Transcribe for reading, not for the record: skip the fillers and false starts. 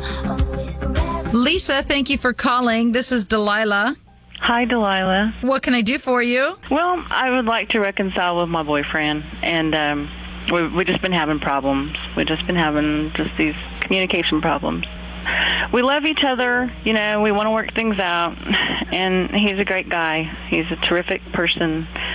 Lisa, thank you for calling. This is Delilah. Hi, Delilah. What can I do for you? Well, I would like to reconcile with my boyfriend, and we've just been having problems. We've just been having these communication problems. We love each other, we want to work things out, and he's a great guy. He's a terrific person,